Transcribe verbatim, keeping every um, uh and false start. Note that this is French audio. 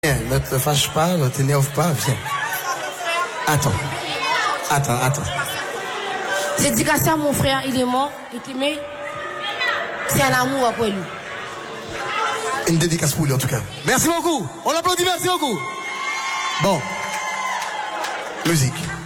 Ne te fâche pas, ne t'énerve pas, viens. Attends. Attends, attends. C'est dédicacé à mon frère, il est mort, mais c'est un amour après lui. Une dédicace pour lui en tout cas. Merci beaucoup. On l'applaudit, merci beaucoup. Bon. Musique.